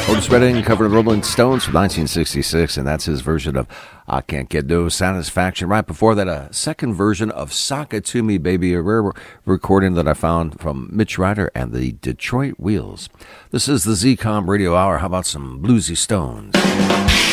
Otis Redding covered Rolling Stones from 1966, and that's his version of I Can't Get No Satisfaction. Right before that, a second version of Sock It To Me, Baby, a rare recording that I found from Mitch Ryder and the Detroit Wheels. This is the Z-Com Radio Hour. How about some bluesy Stones?